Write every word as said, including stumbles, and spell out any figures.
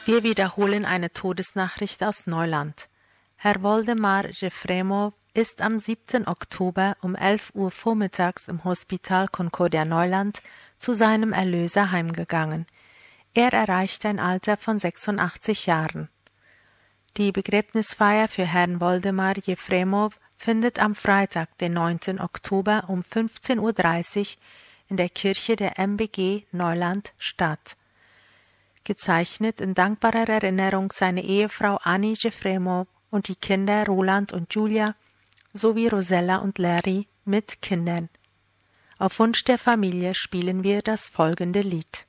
Wir wiederholen eine Todesnachricht aus Neuland. Herr Woldemar Jefremow ist am siebten Oktober um elf Uhr vormittags im Hospital Concordia Neuland zu seinem Erlöser heimgegangen. Er erreichte ein Alter von sechsundachtzig Jahren. Die Begräbnisfeier für Herrn Woldemar Jefremow findet am Freitag, den neunten Oktober um fünfzehn Uhr dreißig in der Kirche der M B G Neuland statt. Gezeichnet in dankbarer Erinnerung seine Ehefrau Annie Jefremow und die Kinder Roland und Julia sowie Rosella und Larry mit Kindern. Auf Wunsch der Familie spielen wir das folgende Lied.